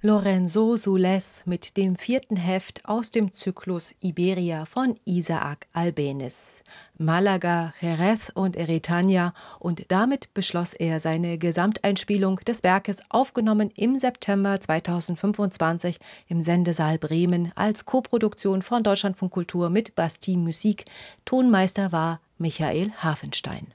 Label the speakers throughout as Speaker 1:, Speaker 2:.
Speaker 1: Lorenzo Soules mit dem 4. Heft aus dem Zyklus Iberia von Isaac Albéniz. Malaga, Jerez und Eretania, und damit beschloss er seine Gesamteinspielung des Werkes, aufgenommen im September 2025 im Sendesaal Bremen als Koproduktion von Deutschlandfunk Kultur mit Bastille Musik. Tonmeister war Michael Hafenstein.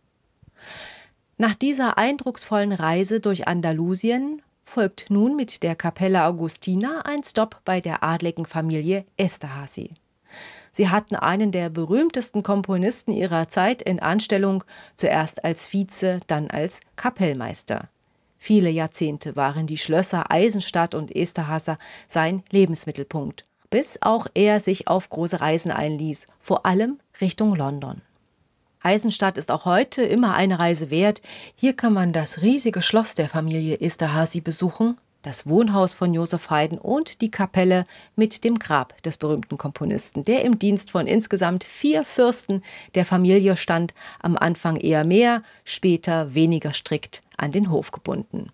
Speaker 1: Nach dieser eindrucksvollen Reise durch Andalusien folgt nun mit der Capella Augustina ein Stopp bei der adligen Familie Esterházy. Sie hatten einen der berühmtesten Komponisten ihrer Zeit in Anstellung, zuerst als Vize, dann als Kapellmeister. Viele Jahrzehnte waren die Schlösser Eisenstadt und Esterházy sein Lebensmittelpunkt, bis auch er sich auf große Reisen einließ, vor allem Richtung London. Eisenstadt ist auch heute immer eine Reise wert. Hier kann man das riesige Schloss der Familie Esterházy besuchen, das Wohnhaus von Joseph Haydn und die Kapelle mit dem Grab des berühmten Komponisten, der im Dienst von insgesamt 4 Fürsten der Familie stand, am Anfang eher mehr, später weniger strikt an den Hof gebunden.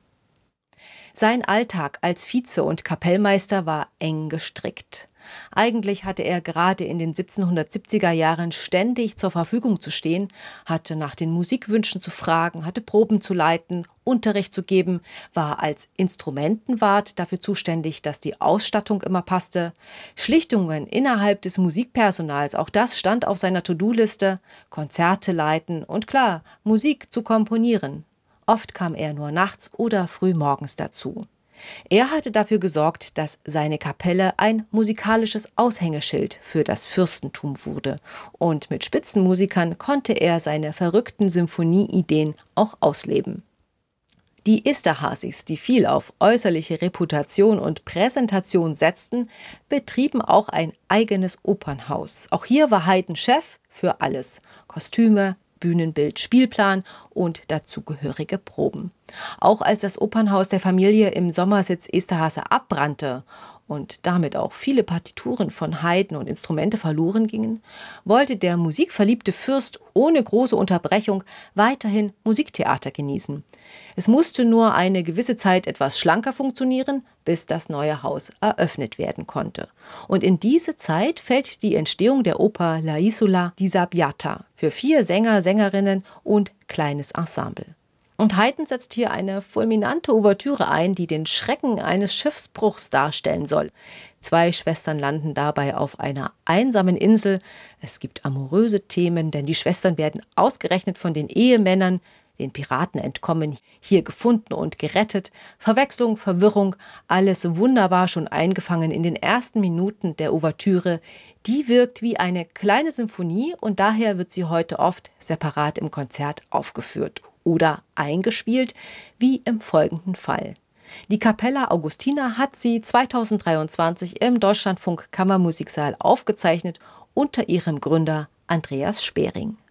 Speaker 1: Sein Alltag als Vize und Kapellmeister war eng gestrickt. Eigentlich hatte er gerade in den 1770er Jahren ständig zur Verfügung zu stehen, hatte nach den Musikwünschen zu fragen, hatte Proben zu leiten, Unterricht zu geben, war als Instrumentenwart dafür zuständig, dass die Ausstattung immer passte, Schlichtungen innerhalb des Musikpersonals, auch das stand auf seiner To-Do-Liste, Konzerte leiten und klar, Musik zu komponieren. Oft kam er nur nachts oder früh morgens dazu. Er hatte dafür gesorgt, dass seine Kapelle ein musikalisches Aushängeschild für das Fürstentum wurde. Und mit Spitzenmusikern konnte er seine verrückten Symphonieideen auch ausleben. Die Esterházys, die viel auf äußerliche Reputation und Präsentation setzten, betrieben auch ein eigenes Opernhaus. Auch hier war Haydn Chef für alles: Kostüme, Bühnenbild, Spielplan und dazugehörige Proben. Auch als das Opernhaus der Familie im Sommersitz Esterházy abbrannte und damit auch viele Partituren von Haydn und Instrumente verloren gingen, wollte der musikverliebte Fürst ohne große Unterbrechung weiterhin Musiktheater genießen. Es musste nur eine gewisse Zeit etwas schlanker funktionieren, bis das neue Haus eröffnet werden konnte. Und in diese Zeit fällt die Entstehung der Oper La Isola di Sabbiata für 4 Sänger, Sängerinnen und kleines Ensemble. Und Haydn setzt hier eine fulminante Ouvertüre ein, die den Schrecken eines Schiffsbruchs darstellen soll. 2 Schwestern landen dabei auf einer einsamen Insel. Es gibt amoröse Themen, denn die Schwestern werden ausgerechnet von den Ehemännern, den Piraten entkommen, hier gefunden und gerettet. Verwechslung, Verwirrung, alles wunderbar schon eingefangen in den ersten Minuten der Ouvertüre. Die wirkt wie eine kleine Symphonie und daher wird sie heute oft separat im Konzert aufgeführt oder eingespielt, wie im folgenden Fall. Die Capella Augustina hat sie 2023 im Deutschlandfunk Kammermusiksaal aufgezeichnet unter ihrem Gründer Andreas Spering.